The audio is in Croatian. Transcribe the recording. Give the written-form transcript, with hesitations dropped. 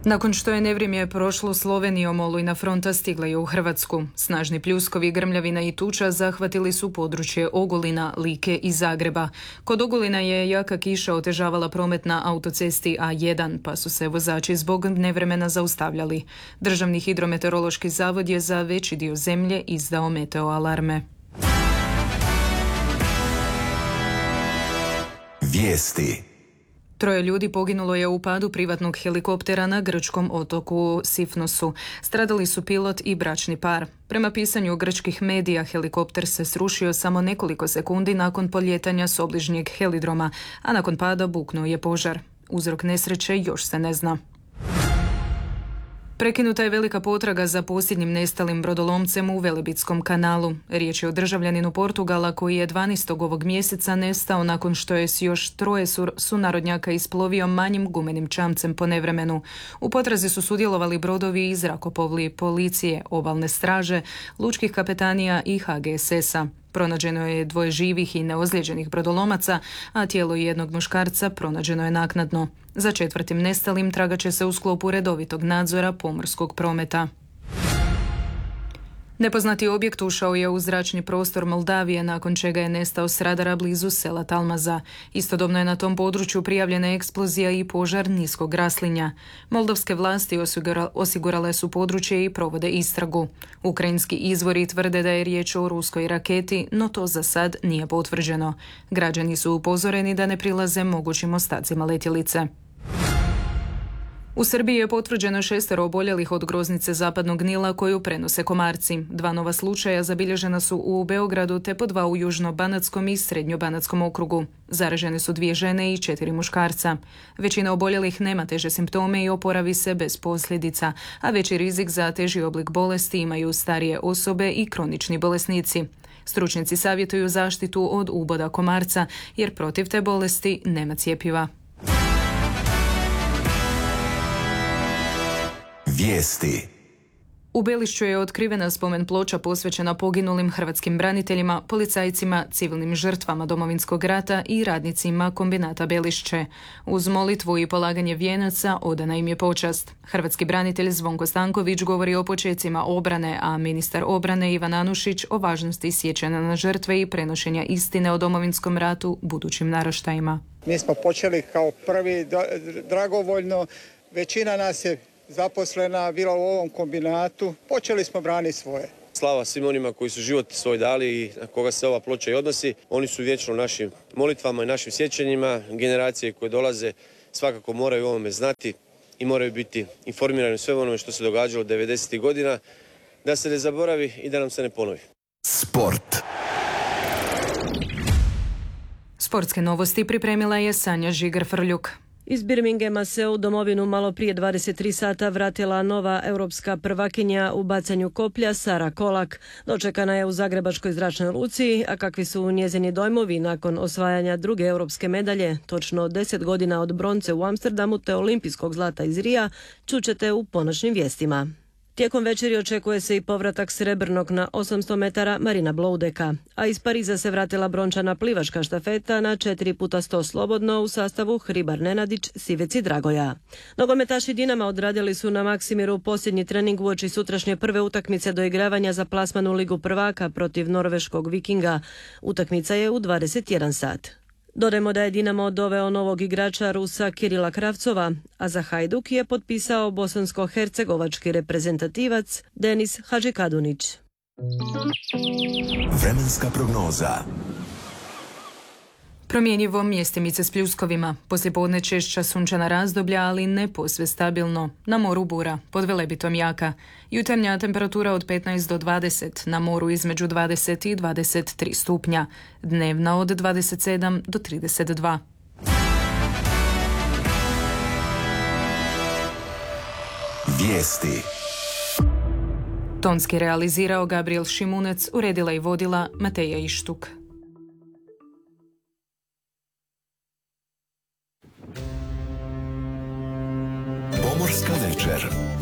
Nakon što je nevrijeme prošlo Slovenijom, olujna fronta stigla je u Hrvatsku. Snažni pljuskovi, grmljavina i tuča zahvatili su područje Ogulina, Like i Zagreba. Kod Ogulina je jaka kiša otežavala promet na autocesti A1, pa su se vozači zbog nevremena zaustavljali. Državni hidrometeorološki zavod je za veći dio zemlje izdao meteoalarme. Vijesti. 3 ljudi poginulo je u padu privatnog helikoptera na grčkom otoku Sifnosu. Stradali su pilot i bračni par. Prema pisanju grčkih medija, helikopter se srušio samo nekoliko sekundi nakon poljetanja s obližnjeg helidroma, a nakon pada buknuo je požar. Uzrok nesreće još se ne zna. Prekinuta je velika potraga za posljednjim nestalim brodolomcem u Velebitskom kanalu. Riječ je o državljaninu Portugala koji je 12. ovog mjeseca nestao nakon što je s još 3 sunarodnjaka isplovio manjim gumenim čamcem po nevremenu. U potrazi su sudjelovali brodovi i zrakoplovi policije, obalne straže, lučkih kapetanija i HGSS-a. Pronađeno je 2 živih i neozlijeđenih brodolomaca, a tijelo jednog muškarca pronađeno je naknadno. Za 4. nestalim tragat će se u sklopu redovitog nadzora pomorskog prometa. Nepoznati objekt ušao je u zračni prostor Moldavije, nakon čega je nestao s radara blizu sela Talmaza. Istodobno je na tom području prijavljena eksplozija i požar niskog raslinja. Moldavske vlasti osigurale su područje i provode istragu. Ukrajinski izvori tvrde da je riječ o ruskoj raketi, no to za sad nije potvrđeno. Građani su upozoreni da ne prilaze mogućim ostacima letjelice. U Srbiji je potvrđeno 6 oboljelih od groznice zapadnog Nila koju prenose komarci. 2 nova slučaja zabilježena su u Beogradu te po 2 u Južno-Banatskom i Srednjo-Banatskom okrugu. Zaražene su 2 žene i 4 muškarca. Većina oboljelih nema teže simptome i oporavi se bez posljedica, a veći rizik za teži oblik bolesti imaju starije osobe i kronični bolesnici. Stručnjaci savjetuju zaštitu od uboda komarca jer protiv te bolesti nema cjepiva. Vijesti. U Belišću je otkrivena spomen ploča posvećena poginulim hrvatskim braniteljima, policajcima, civilnim žrtvama Domovinskog rata i radnicima kombinata Belišće. Uz molitvu i polaganje vijenaca odana im je počast. Hrvatski branitelj Zvonko Stanković govori o počecima obrane, a ministar obrane Ivan Anušić o važnosti sjećanja na žrtve i prenošenja istine o Domovinskom ratu budućim naraštajima. Mi smo počeli kao prvi dragovoljno, većina nas je zaposlena bila u ovom kombinatu. Počeli smo braniti svoje. Slava svim onima koji su život svoj dali i na koga se ova ploča i odnosi. Oni su vječno u našim molitvama i našim sjećanjima. Generacije koje dolaze svakako moraju o ovome znati i moraju biti informirani o svemu onome što se događalo 90. godina, da se ne zaboravi i da nam se ne ponovi. Sport. Sportske novosti pripremila je Sanja Žigar-Frljuk. Iz Birminghama se u domovinu malo prije 23 sata vratila nova europska prvakinja u bacanju koplja Sara Kolak. Dočekana je u Zagrebačkoj zračnoj luci, a kakvi su njezini dojmovi nakon osvajanja druge europske medalje, točno 10 godina od bronce u Amsterdamu te olimpijskog zlata iz Rija, čućete u ponoćnim vijestima. Tijekom večeri očekuje se i povratak srebrnog na 800 metara Marina Bloudeka, a iz Pariza se vratila brončana plivačka štafeta na 4x100 slobodno u sastavu Hribar Nenadić, Sivec i Dragoja. Nogometaši Dinama odradili su na Maksimiru posljednji trening uoči sutrašnje prve utakmice doigravanja za plasman u Ligu prvaka protiv norveškog Vikinga. Utakmica je u 21 sat. Dodajmo da je Dinamo doveo novog igrača Rusa Kirila Kravcova, a za Hajduk je potpisao bosansko-hercegovački reprezentativac Denis Hadžikadunić. Vremenska prognoza. Promjenjivo, mjestimice s pljuskovima. Poslijepodne češća sunčana razdoblja, ali ne posve stabilno. Na moru bura, pod Velebitom jaka. Jutarnja temperatura od 15 do 20, na moru između 20 i 23 stupnja. Dnevna od 27 do 32. Vijesti. Tonski realizirao Gabriel Šimunec, uredila i vodila Mateja Ištuk. Pomorska večer.